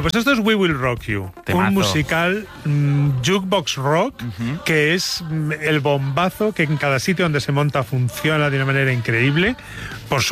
Bueno, pues esto es We Will Rock You, Temazo. un musical jukebox rock, que es el bombazo que en cada sitio donde se monta funciona de una manera increíble. Por